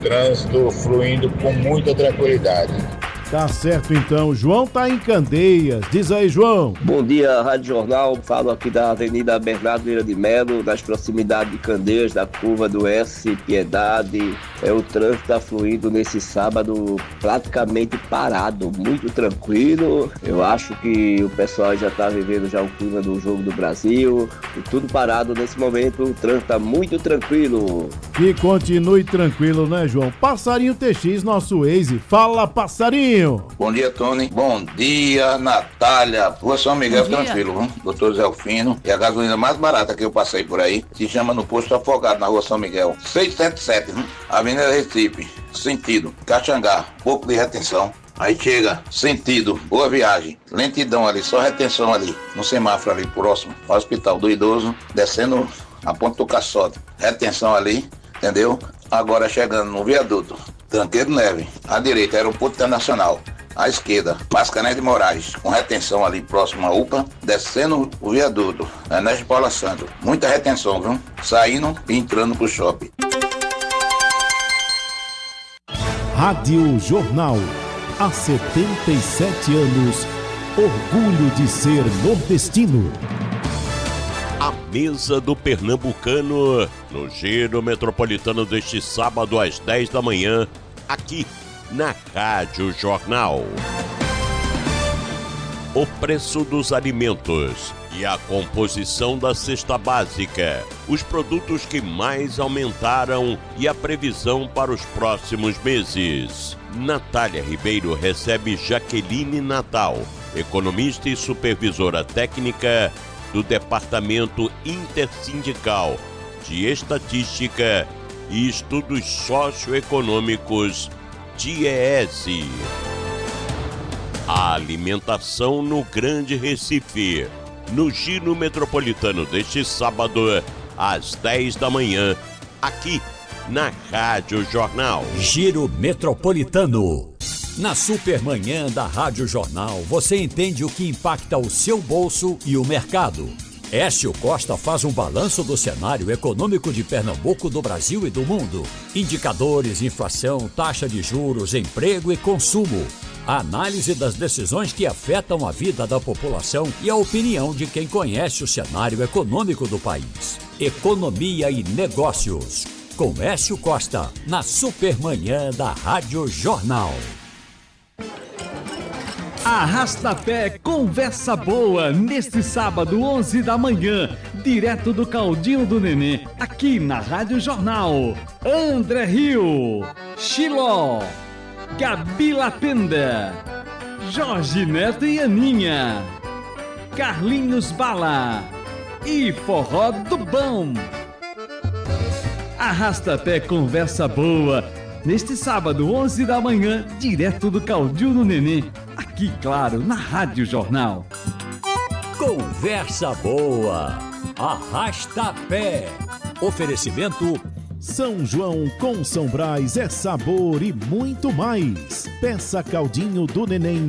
Trânsito fluindo com muita tranquilidade. Tá certo então, o João tá em Candeias. Diz aí, João. Bom dia, Rádio Jornal. Falo aqui da Avenida Bernardo Vieira de Melo, nas proximidades de Candeias, da curva do S, Piedade. O trânsito tá fluindo nesse sábado praticamente parado, muito tranquilo. Eu acho que o pessoal já tá vivendo já o clima do Jogo do Brasil. E tudo parado nesse momento, o trânsito tá muito tranquilo. Que continue tranquilo, né, João? Passarinho TX, nosso Waze. Fala, passarinho! Bom dia, Tony. Bom dia, Natália. Rua São Miguel, tranquilo, viu? Doutor Zé Alfino. E a gasolina mais barata que eu passei por aí se chama no Posto Afogado, na Rua São Miguel. 677, viu? Avenida Recife, sentido Caxangá, pouco de retenção. Aí chega, sentido, Boa Viagem, lentidão ali, só retenção ali, no semáforo ali próximo ao Hospital do Idoso, descendo a Ponte do Caçote. Retenção ali, entendeu? Agora chegando no viaduto, Tranqueiro Neve, à direita, Aeroporto Internacional, à esquerda, Mascarenhas de Moraes, com retenção ali próximo à UPA, descendo o viaduto, Ernesto Paula Santos. Muita retenção, viu? Saindo e entrando pro shopping. Rádio Jornal, há 77 anos, orgulho de ser nordestino. A mesa do pernambucano no Giro Metropolitano deste sábado às 10 da manhã, aqui na Rádio Jornal. O preço dos alimentos e a composição da cesta básica, os produtos que mais aumentaram e a previsão para os próximos meses. Natália Ribeiro recebe Jaqueline Natal, economista e supervisora técnica do Departamento Intersindical de Estatística e Estudos Socioeconômicos, DIEESE. A alimentação no Grande Recife, no Giro Metropolitano deste sábado, às 10 da manhã, aqui na Rádio Jornal. Giro Metropolitano. Na Supermanhã da Rádio Jornal, você entende o que impacta o seu bolso e o mercado. Écio Costa faz um balanço do cenário econômico de Pernambuco, do Brasil e do mundo. Indicadores, inflação, taxa de juros, emprego e consumo. A análise das decisões que afetam a vida da população e a opinião de quem conhece o cenário econômico do país. Economia e negócios. Com Écio Costa, na Supermanhã da Rádio Jornal. Arrasta-pé Conversa Boa, neste sábado, 11 da manhã, direto do Caldinho do Nenê, aqui na Rádio Jornal. André Rio, Chiló, Gabi Lapenda, Jorge Neto e Aninha, Carlinhos Bala e Forró do Bom. Arrasta-pé Conversa Boa, neste sábado, 11 da manhã, direto do Caldinho do Nenê, aqui, claro, na Rádio Jornal. Conversa Boa, Arrasta-pé. Oferecimento São João com São Brás é sabor e muito mais. Peça Caldinho do Neném